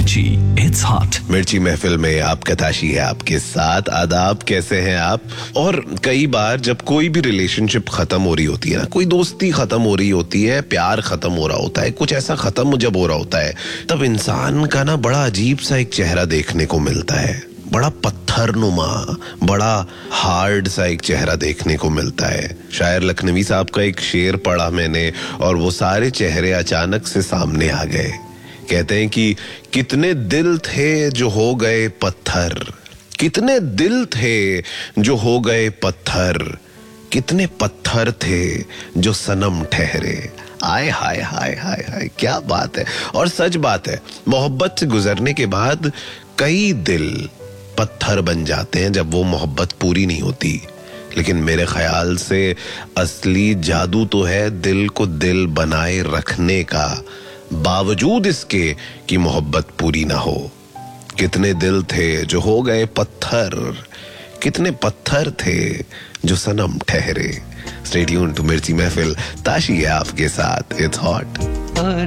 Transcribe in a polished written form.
मिर्ची, it's hot. मिर्ची महफिल में आपका ताशी है आपके साथ। आदाब, कैसे हैं आप? और कई बार जब कोई भी रिलेशनशिप खत्म हो रही होती है ना, कोई दोस्ती खत्म हो रही होती है, प्यार खत्म हो रहा होता है, कुछ ऐसा खत्म जब हो रहा होता है, तब इंसान का ना बड़ा अजीब सा एक चेहरा देखने को मिलता है। बड़ा पत्थरनुमा, बड़ा हार्ड सा एक चेहरा देखने को मिलता है। शायर लखनवी साहब का एक शेर पढ़ा मैंने और वो सारे चेहरे अचानक से सामने आ गए। कहते हैं कि कितने दिल थे जो हो गए पत्थर, कितने दिल थे जो हो गए पत्थर, कितने पत्थर थे जो सनम ठहरे। आय हाय हाय हाय हाय, क्या बात है। और सच बात है, मोहब्बत से गुजरने के बाद कई दिल पत्थर बन जाते हैं जब वो मोहब्बत पूरी नहीं होती। लेकिन मेरे ख्याल से असली जादू तो है दिल को दिल बनाए रखने का, बावजूद इसके कि मोहब्बत पूरी ना हो। कितने दिल थे जो हो गए पत्थर, कितने पत्थर थे जो सनम ठहरे। स्टे ट्यून्ड टू मिर्ची महफिल, ताशी है आपके साथ, इट्स हॉट।